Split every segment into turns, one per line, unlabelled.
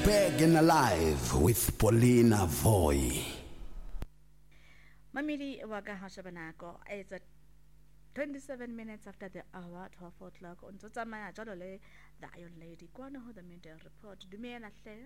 back and alive with Paulina Voy.
Mamili waka hashabanako. It's a 27 minutes after the hour, 12 o'clock. On Totama Jolole, the Iron Lady. Kwana ho the media report. Dumiana Claire.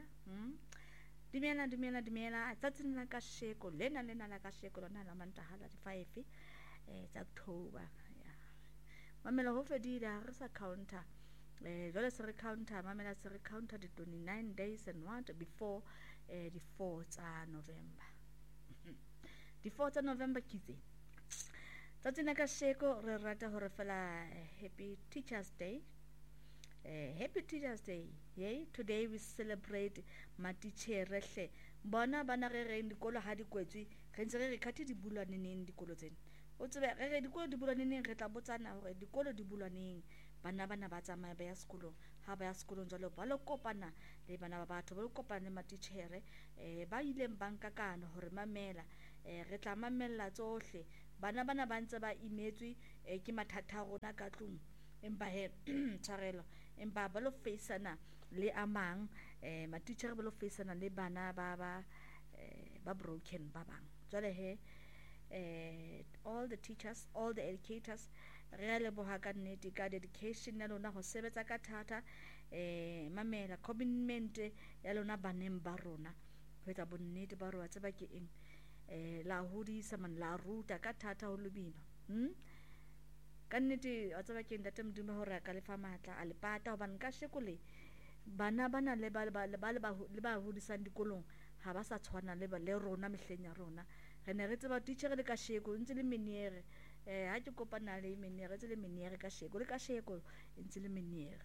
Dumiana. Tatin like a shake or Lena like a shake or Nana Mantahala 5. It's October. Mamela Hofe did a counter. Dollars counter, Mamela counter the 29 days and one before the 4th November. The 4th of November, Kizi. Tatinaka Sheko, Rata Horafala, Happy Teachers' Day. Happy Teachers' Day. Yay, today we celebrate Matiche Reshe. Bona Banare in the Kola Hadiqueti, Rensere Kati di Bulanin in the Colotin. What's the Redico di Bulanin, Retabotana, or the Colo di Bulanin, Banabana Bata, my bear school, Habaya school, Jolo Balo Copana, the Banabato Copana Matichere, Bailem Bancacan, Hormamela. Reclamamela Toshe, Banabana Bansaba immediately, Kimatataro Nakatum, Embahe Charello, Embabalo Faceana, Le Amang, my teacherable Faceana, Le Bana Baba, Babroken Babang. Jolehe, all the teachers, all the educators, Reale Bohagan Netica dedication, Nalona Hosebeta Catata, Mamela, Commitment, Elona Banem Barona, Petabonate Barua Tabaki in. La hudi saman la ruta katata ulubino kaniti atsabake ndatem dume hora kalefa matla alipata banka shekole bana le ba hudi sandikolong ha ba sa tshwana le rona mehlenya rona re ne re tseba teacher le ka sheko ntse le meniere ha ke kopana le meniere tse le meniere ka sheko ntse le meniere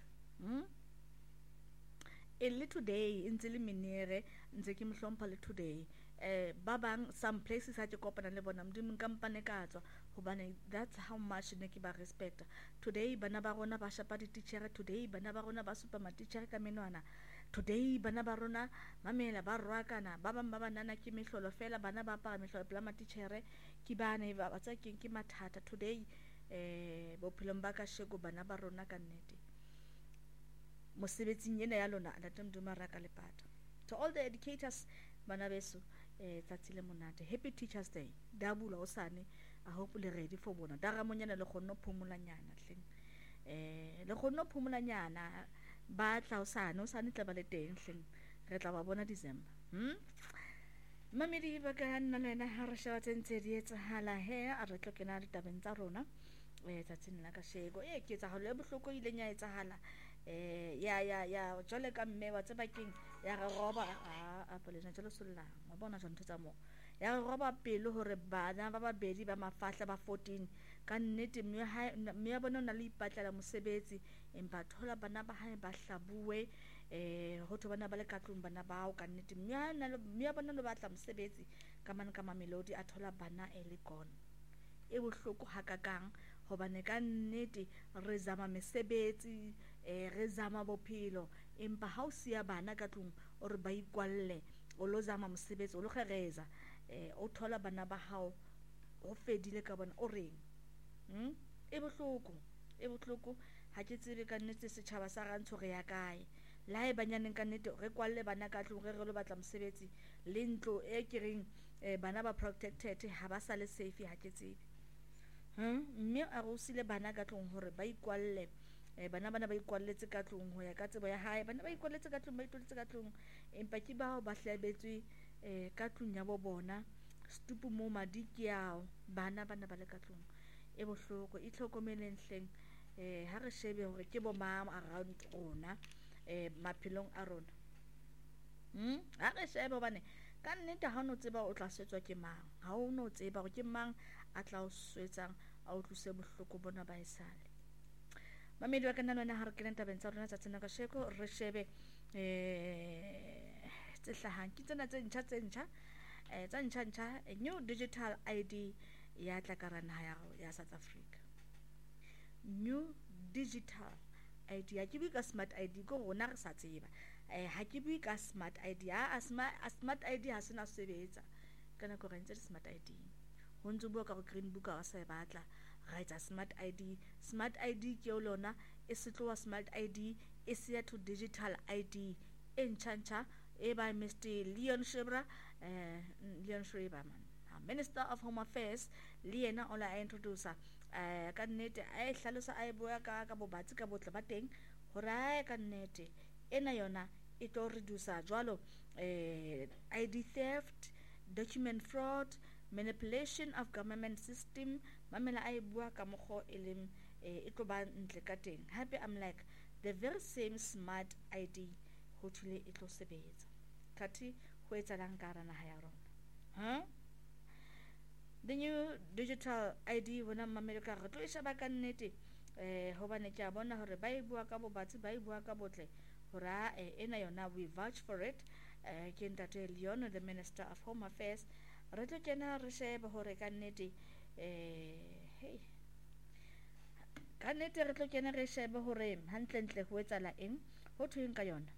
today ntse le meniere ntse ke mhlompha le today babang some places ha ke kopana le bona mdimo kampane ka tswa hobane that's how much ne ke ba respect today bana ba rona ba shapa di teacher today bana ba rona ba super ma teacher ka menwana today bana ba rona mamela ba rwakana ba nana ke mehlolo fela bana ba pa mehlolo pla ma teacher ke bana ba tsa ke mathata today bophelong ba ka shego bana ba rona ka nnete mosebetsing ena ya lona la temduma raka lepata to all the educators bana beso tatsile monate happy teachers day dabula osane I hope le ready for bona daga monyana le khonno phumulanyana hleng le khonno phumulanyana ba tla osane tla ba le teng hleng re tla ba bona December mamedi ba ka nna lena ha re shaba tsentse di etsahala he a re tlokena ditabeng tsa rona tatsine la ka shego ke tsa ho le bohloko ile nya etsahala ya jole ka mme wa tsebakeng ya re roba a polena jalo solla wa bona ntho tsa mo ya re roba pelo hore bana ba babedi ba mafahla ba 14 ka nnete mme ya bona na le ipatlela mosebetsi empa thola bana ba hae ba hlabuwe ho thwe bana ba le katlong bana bao ka nnete mme ya bona le batla mosebetsi ka mamelodi a thola bana le gone e bohloko hakakang hobane ka nnete re zama mesebetsi re zama bophelo empa ha o sia bana ka tlung o re ba ikwalle o lo zama mosebetsi o lo kgereza o thola bana ba hao o fedile ka bona o reng e bohloko ha ke tsebe ka nnete setjhaba sa rantsho re ya kae la e banyaneng ka nnete re kwalle bana ka tlung re lo batla mosebetsi le ntlo e kereng bana ba protected ha ba sa le safe ha ke tsebe mme a go sile bana ka tlong hore ba ikwalle bana ba ikwalletse ka tlong ho ya ka tsebo ya hae bana ba ikwalletse ka tlong ba itoletse ka tlong empa ke bao ba hlabetswe ka tlong ya bo bona stupu mo madiki yao bana ba le ka tlong e bohloko e tlhokomeleng hleng ha re shebe hore ke bo mama around rona maphelong a rona ha re shebe bane ka nnete ha o no tseba o tla setswa ke mang ha o no tseba hore ke mang a tla o swetsang a o tlose bohloko bona ba isale mamedi wa kana lona ha re kena tabeng tsa rona tsa tsena ka sheko re shebe tse hlahang ke tsena tse ntjha a new digital ID ya tla karana ya South Africa new digital ID ya ke ka smart ID go rona re sa tseba ha ke bui ka smart ID a smart ID ha sena sebetsa kana go rentse smart ID ho ntse bua ka go green book a sa batla right a smart ID ke lona e se tloa smart ID e se ya to digital ID e ntjha by Mr. Leon Schreiber man. Minister of Home Affairs le yena o la a introducer ka nnete a hlalosa a bua ka bobatsi ka botle ba teng hore ka nnete ena yona e tlo reduce jwalo ID theft, document fraud, manipulation of government system. Mamela a bua ka mokgo e leng e tlo ba ntle ka teng. Happy I'm like the very same smart ID ho thule e tlo sebetsa kati ho etsalang ka rana ha ya rona. The new digital ID bona mamelo ka re tlo sheba ka nnete hobane ke a bona hore ba e bua ka bobatsi ba e bua ka botle hore ena yona we vouch for it. Ke ntate Leon, the Minister of Home Affairs, re tlo kena re sheba hore ka nnete hey ka nnete re tlo kena re sheba hore hantlentle ho etsala eng ho thweng ka yona.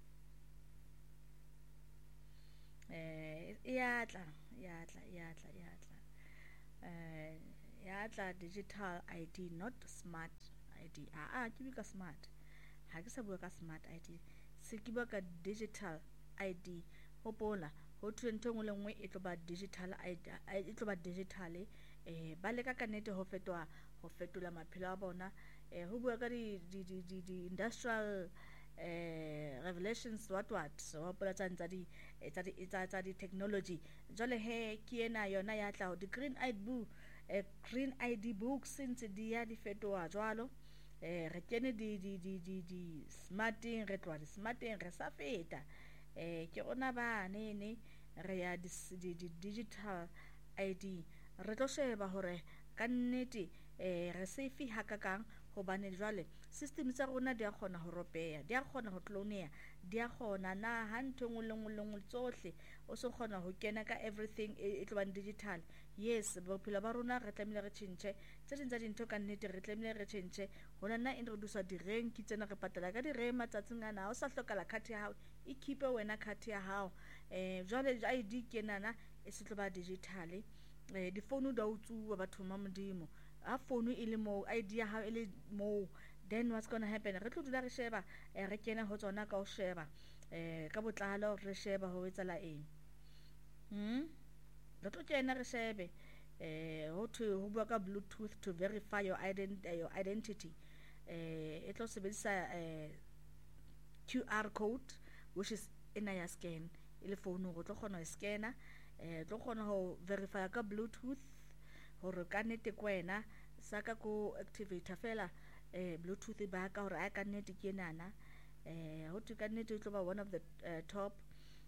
Yatla digital ID, not smart ID. Ke bua ka smart, ha ke sa bua ka smart ID, se ke bua ka digital ID. Hopola ho thwe ntho ngwe le ngwe e tlo ba digital ID, e tlo ba digital ba leka ka nnete ho fetola maphelo a bona. Ho bua ka di industrial revelations what so hopola tsa di technology jwale he ke ena yona ya tla di green ID books since di ya di fetoa jwalo. Re kene di smarting, re tloa di smarting re sa feta ke ona ba ne re ya di digital ID. Re tlo sheba hore ka nnete re safe hakakang hobane jwale system tsa rona di a kgona ho ropeya, di a kgona ho clonea, di a kgona na ha ntho ngwe tsohle o so kgona ho kena ka everything e tlo ba digital. Yes, bophelo ba rona re tlamehile re tjhentjhe tse ding tsa dintho ka nnete re tlamehile re tjhentjhe. Hona na introduce di renki tsena re patala ka di re matsatsing ana o sa hlokala card ya hao e keep wena card ya hao. Jwale ID ke nana e se tlo ba digital. Di phone da utsuwa batho ma modimo a phone e le mo ID ya hao e le mo, then what's going to happen? Re tlo dula re sheba re kena ho tsona ka o sheba ka botlalo re sheba ho etsala eng. Re tlo kena re shebe ho bua ka Bluetooth to verify your identity. E tlo sebedisa QR code which is ena ya scan ile phone go tlo kgona ho scanner tlo kgona ho verify ka Bluetooth hore ka nnete kwena saka ko activator fela Bluetooth ba ka hore a ka nnete ke nana ho tu ka nnete tlo ba one of the top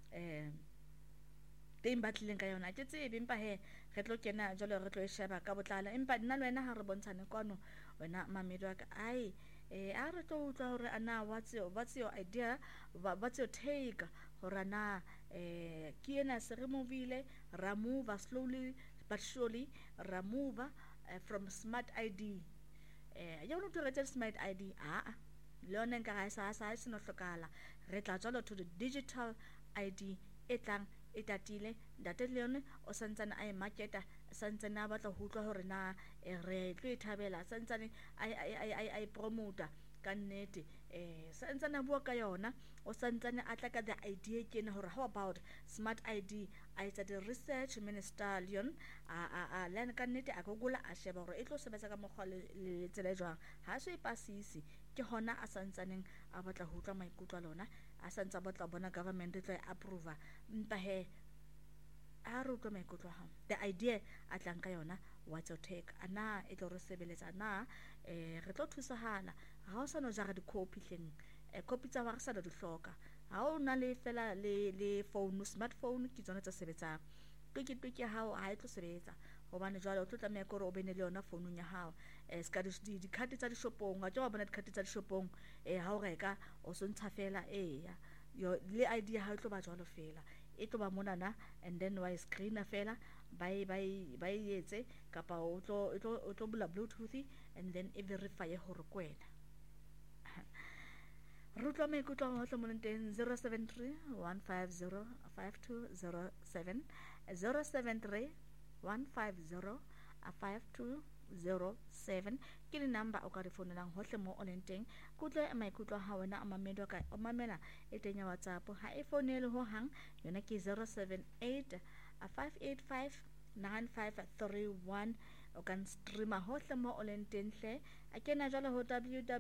teng ba tlileng ka yona ke tsebe empa he re tlo kena jalo re tlo e sheba ka botlala empa nna le wena ha re bontshane kwano wena mamedo wa ka ai a re tlo utlwa hore ana what's your idea, what's your take hore na ke ena se re movile ra move slowly but surely ra move from smart ID. Ya no to reach smart ID le ona nka ga sa se no hlokala re tla jalo to the digital ID etlang e tatile data le yone o santsana ai marketa santsana ba tla hutlwa hore na re tlo ithabela santsane ai promoter ka nnete santsana bua ka yona o santsane a tla ka the idea ke ne hore how about smart ID. A etsa the research Minister Leon a lana ka nnete a gogola a sheba hore e tlo sebetsa ka mokgwa le tsela jwang ha se pasisi ke hona a santsaneng a batla ho utlwa maikutlo lona a santsa batla bona government e tlo approve mpa he a re utlwa maikutlo ha the idea a tlang ka yona what's your take ana e tlo re sebeletsa na re tlo thusahala ha o sa no jara di copy hleng copy tsa wa sa di hloka ha o na le fela le phone smartphone ke tsona tsa sebetsang tuki hao ha e tlo sebetsa hobane jwale o tlo tlameha gore o bene le yona phone ya hao ska di card tsa di shopong ga tswa bona di card tsa di shopong ha o reka o so ntsha fela ya le ID ya hao tlo ba jwalo fela e tlo ba monana and then why screener fela by etse kapa o tlo bula Bluetooth and then e verify hore kwena Rutwa maikutlo ho tlo monenteng 073 150 5207 073 150 5207 007 ke number o ka re fonelang hohle mo o leng teng kutlo e maikutlo ha wena a mamedo ka o mamela e teng ya WhatsApp ha e fonele ho hang yona ke 078 585 9531 o kan streama hohle mo o leng teng hle a kena jalo ho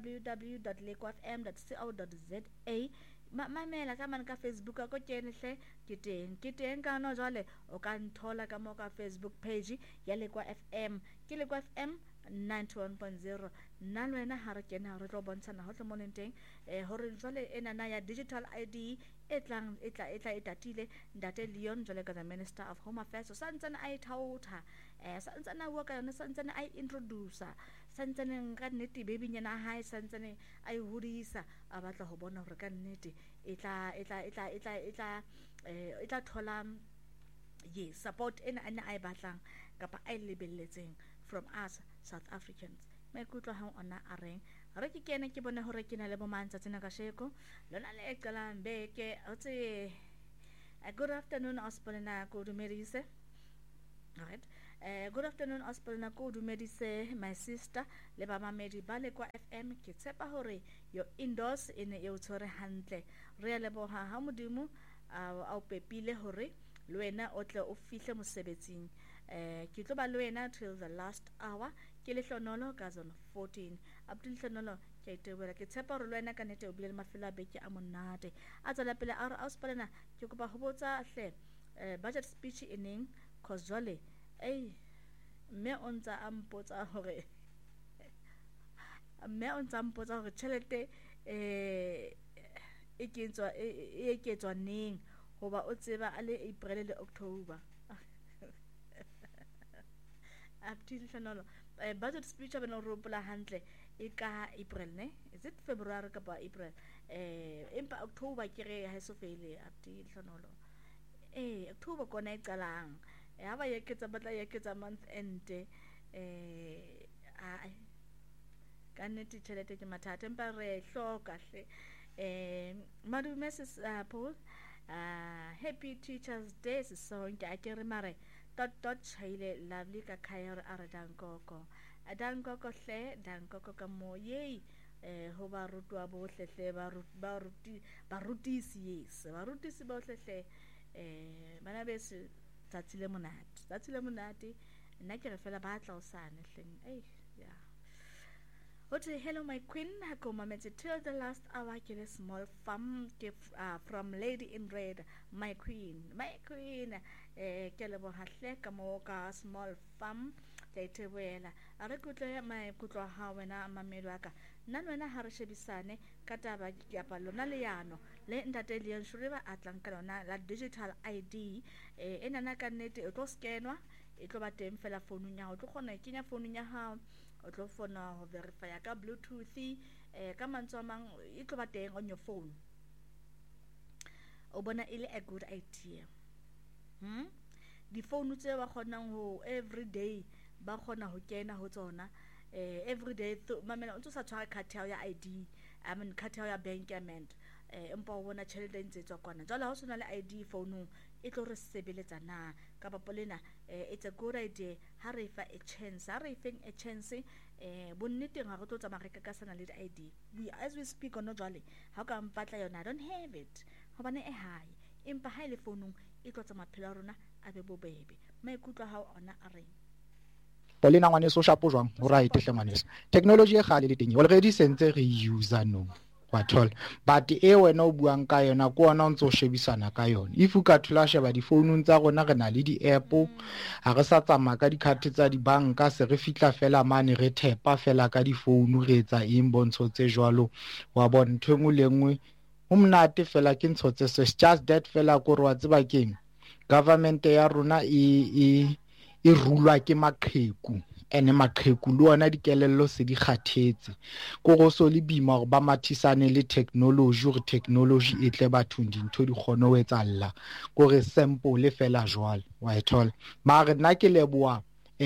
www.lekofm.co.za mamela ka man ka Facebook ko kene hle ke teng ka no jale o kan thola ka mo ka Facebook page ya Lekwa FM ke Lekwa FM 91.0 nna le wena ha re kena re tlo bontshana hohle mo leng teng hore jale enana ya digital ID e tla tatile Ndate Leon jale ka the Minister of Home Affairs sa ntsana a ithauta sa ntsana wa ka yona sa ntsana a introducer sa ntsana ka nnete baby nyana ha sa ntsana a hodisa a batla ho bona hore ka nnete e tla thola support ena a batlang kapa a lebelletseng from us South Africans maikutlo ha ona a reng re ke kene ke bone hore ke na le bomantsa tsena ka sheko lona le eqalang beke o tse good afternoon Ospolina ko dumedise right good afternoon Ospolina ko dumedise my sister le ba mamedi ba Lekwa FM ke tshepa hore yo indoors ene e o tshore hantle re le boha ha modimo a pepile hore le wena o tle o fihle mosebetsing ke tlo ba le wena till the last hour ke le hlonolo ka zone 14 Abdul hlonolo ke itebela ke tshepa hore le wena ka nete o bile le mafelo a beke a monate a tsela pele a re Auspalena ke kopa ho botsa hle budget speech eneng cause jole mme o ntsa a mpotsa hore tšhelete e eketswa neng hoba o tseba a le April le October Abdul hlonolo budget speech a bana ropola hantle e ka April ne is it February ka ba April empa October ke re ha so fele Abdul hlonolo October kona e qalang ha ba yeketsa batla yeketsa month end ka nnete tšhelete ke mathata empa re hloka hle madume Mrs Paul happy Teachers Day so nke a ke re mare tot chaile lovely ka khair a re dankoko hle dankoko ka mo ye ho ba rutwa bohle hle barutisi yes barutisi bohle hle bana bese tsatsile monate nna ke re fela ba tla o sane hleng yeah okay hello my queen ha ko mametse till the last hour ke le small farm ke from Lady in Red my queen ke le bo hahle ka mo ka small farm ke itebela a re kutlo mai kutlo ha wena mamelo aka nna wena ha re shebisane ka taba ya palona le yano le Ndate Leon Shuriba atlang ka lona la digital ID ena na ka nnete o tlo scanwa e tlo ba teng fela phone ya o tlo kgona e kenya phone ya hao o tlo fona ho verify ka Bluetooth ka mantswe mang e tlo ba teng on your phone o bona ile a good idea di phone tse ba kgonang ho everyday ba kgona ho kena ho tsona everyday mamela o ntse sa tshwara card ya ID card ya bank payment empa o bona tšhelete ntse tswa kwana jalo ha o sona le ID phone e tlo re sebeletsa na ka bapolena it's a good idea ha re fa a chance bonnete ga go tlo tsamaya ka sana le ID as we speak on jwale ha ka mpatla yona I don't have it hobane e high empa ha ile phone e tlo tsamaya phela rona a be bobebe maikutlo ha ona a reng
Polena ngwane so shapo jwang ho right hle ngwane technology e khale le teng already sentse re user no wa thola but e wena o buang ka yona ko ona o ntse o shebisana ka yona if o ka thula sheba di phone tsa rona re na le di app ha re sa tsamaya ka di card tsa di banka se re fitla fela mane re thepa fela ka di phone re etsa imbontsho tse jwalo wa bona ntwe le nngwe o mnate fela ke ntso tse so just that fela ko re wa tseba keng government ya rona e rulwa ke maqheku ene maqheku le ona dikelello se di kgathetse ko go so le bima gore ba mathisane le technology gore technology e tle bathong dintho di kgone ho etsalla ko re sample fela jwalo wa ethola mare nna ke leboa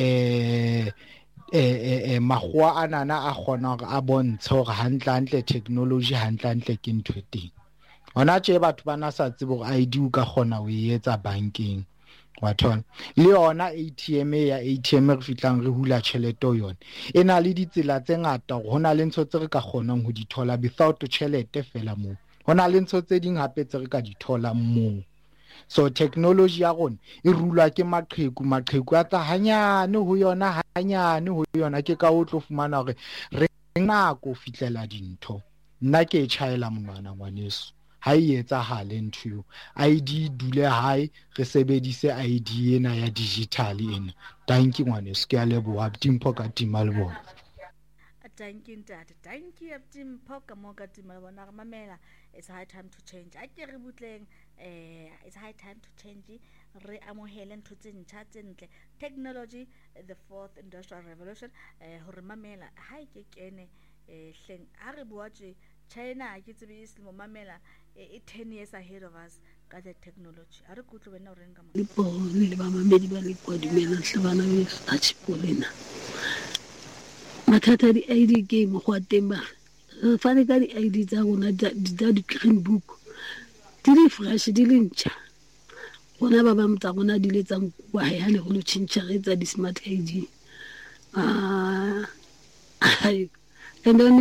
magwa anana a kgona gore a bontshe gore hantle technology hantle ke ntho teng ona tje batho bana sa tsebe gore ID o ka kgona ho e etsa bankeng wa thola le yona ATM ya ATM re fitlang re hula tšhelete yona e na le ditsela tse ngata go na le ntho tse re ka kgonang go di thola without tšhelete fela mo go na le ntho tse ding hape tse re ka di thola mo so technology ya rona e rulwa ke maqheku a tla hanyane ho yona ke ka o tlo fumana hore re nako fitlela dintho nna ke tšhaela monwana ngwaneso ha e etsagale ntho ID dule hae re sebedise ID ena ya digital ena thank you ngwaneso ke a leboha Dimpho ka tima le bona
thank you ntate thank you Dimpho ka mo ka tima le bona re mamela it's high time to change a ke re butleng it's high time to change re amohele ntho tse ntjha tse ntle technology the fourth industrial revolution ho re mamela ha ke kene hleng ha re bua tje China ke tsebe e selemo mamela 10 years ahead of us ka the technology a re kutlo wena o reng ka mo
le ba mamedi ba le kwa dumela hlabana be a tshipolena mathata di ID game go atemba fane ka di ID tsa rona da di green book di fresh di lentša gona ba ba motsa gona di le tsang kwa ya le go lo tšhintšha re tsa di smart ID and then